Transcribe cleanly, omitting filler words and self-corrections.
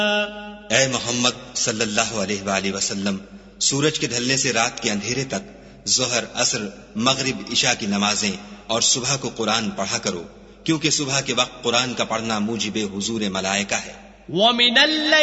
ऐ मोहम्मद सल्लल्लाहु अलैहि वसल्लम, सूरज के ढलने से रात के अंधेरे तक ज़ोहर, असर, मगरिब, इशा की नमाजें और सुबह को कुरान पढ़ा करो, क्योंकि सुबह के वक्त कुरान का पढ़ना मूजिबे हुजूर मलाइका है।